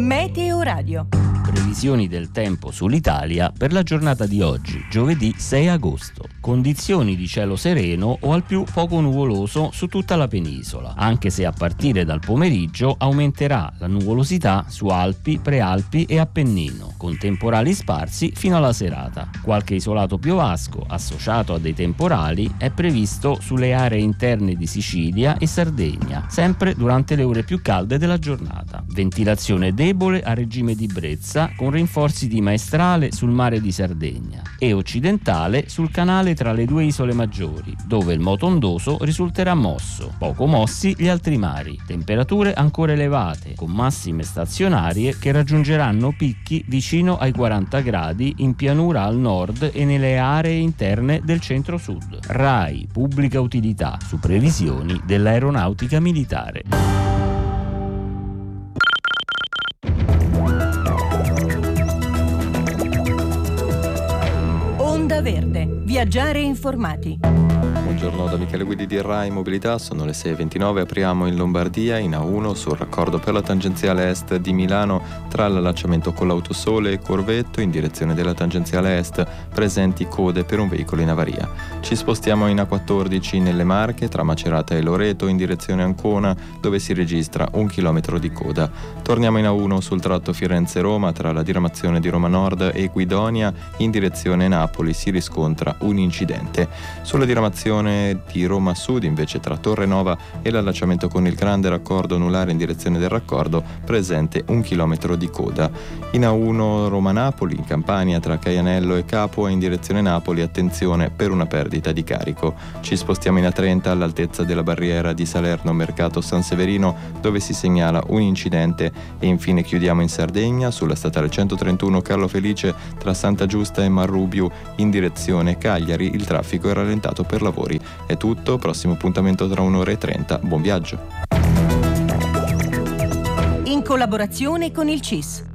Meteo Radio. Previsioni del tempo sull'Italia per la giornata di oggi, giovedì 6 agosto. Condizioni di cielo sereno o al più poco nuvoloso su tutta la penisola, anche se a partire dal pomeriggio aumenterà la nuvolosità su Alpi, Prealpi e Appennino, con temporali sparsi fino alla serata. Qualche isolato piovasco associato a dei temporali è previsto sulle aree interne di Sicilia e Sardegna, sempre durante le ore più calde della giornata. Ventilazione debole a regime di brezza, con rinforzi di maestrale sul mare di Sardegna e occidentale sul canale tra le due isole maggiori, dove il moto ondoso risulterà mosso. Poco mossi gli altri mari. Temperature ancora elevate, con massime stazionarie che raggiungeranno picchi vicino ai 40 gradi in pianura al nord e nelle aree interne del centro-sud. RAI Pubblica Utilità, su previsioni dell'Aeronautica Militare. Onda Verde. Viaggiare informati. Buongiorno da Michele Guidi di RAI Mobilità, sono le 6.29, apriamo in Lombardia in A1 sul raccordo per la tangenziale est di Milano tra l'allacciamento con l'Autosole e Corvetto in direzione della tangenziale est, presenti code per un veicolo in avaria. Ci spostiamo in A14 nelle Marche tra Macerata e Loreto in direzione Ancona, dove si registra 1 chilometro di coda. Torniamo in A1 sul tratto Firenze-Roma tra la diramazione di Roma Nord e Guidonia in direzione Napoli si riscontra un incidente. Sulla diramazione di Roma Sud invece tra Torre Nova e l'allacciamento con il grande raccordo anulare in direzione del raccordo presente 1 chilometro di coda. In A1 Roma-Napoli in Campania tra Caianello e Capua in direzione Napoli attenzione per una perdita di carico. Ci spostiamo in A30 all'altezza della barriera di Salerno Mercato San Severino dove si segnala un incidente e infine chiudiamo in Sardegna sulla statale 131 Carlo Felice tra Santa Giusta e Marrubiu in direzione Cagliari il traffico è rallentato per lavori. È tutto, prossimo appuntamento tra 1:30, buon viaggio. In collaborazione con il CIS,